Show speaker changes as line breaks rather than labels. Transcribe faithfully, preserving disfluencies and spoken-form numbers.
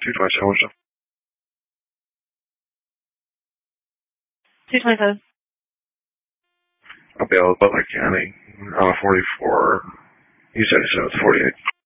two twenty-seven, what's up?
two twenty-seven.
I'll be able to Butler County on a forty-four. You said it's forty-eight.